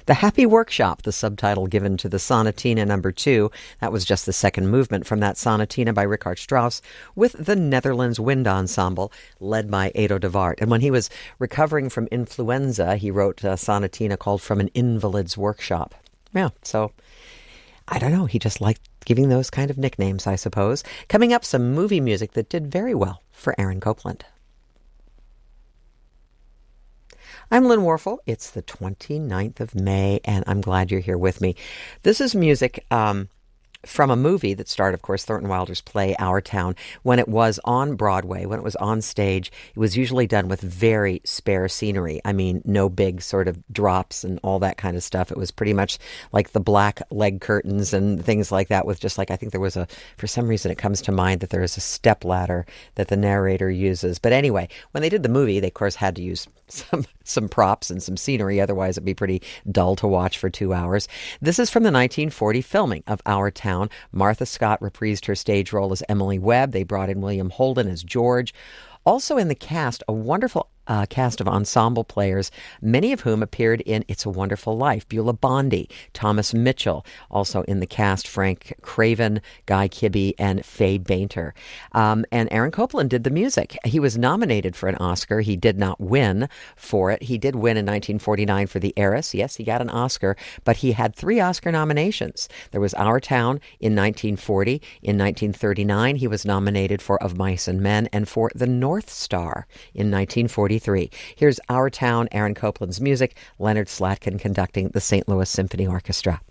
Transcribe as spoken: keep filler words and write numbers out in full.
The Happy Workshop, the subtitle given to the Sonatina number two. That was just the second movement from that Sonatina by Richard Strauss with the Netherlands Wind Ensemble, led by Edo de Waart. And when he was recovering from influenza, he wrote a Sonatina called From an Invalid's Workshop. Yeah, so I don't know. He just liked giving those kind of nicknames, I suppose. Coming up, some movie music that did very well for Aaron Copland. I'm Lynn Warfel. It's the twenty-ninth of May, and I'm glad you're here with me. This is music um, from a movie that starred, of course, Thornton Wilder's play, Our Town. When it was on Broadway, when it was on stage, it was usually done with very spare scenery. I mean, no big sort of drops and all that kind of stuff. It was pretty much like the black leg curtains and things like that with just like, I think there was a, for some reason it comes to mind that there is a step ladder that the narrator uses. But anyway, when they did the movie, they, of course, had to use some some props and some scenery. Otherwise, it'd be pretty dull to watch for two hours. This is from the nineteen forty filming of Our Town. Martha Scott reprised her stage role as Emily Webb. They brought in William Holden as George. Also in the cast, a wonderful uh, cast of ensemble players, many of whom appeared in It's a Wonderful Life. Beulah Bondi, Thomas Mitchell, also in the cast, Frank Craven, Guy Kibbe, and Faye Bainter. Um, and Aaron Copland did the music. He was nominated for an Oscar. He did not win for it. He did win in nineteen forty-nine for The Heiress. Yes, he got an Oscar, but he had three Oscar nominations. There was Our Town in nineteen forty. In nineteen thirty-nine, he was nominated for Of Mice and Men and for The North Star in nineteen forty-three. Here's Our Town, Aaron Copland's music, Leonard Slatkin conducting the Saint Louis Symphony Orchestra.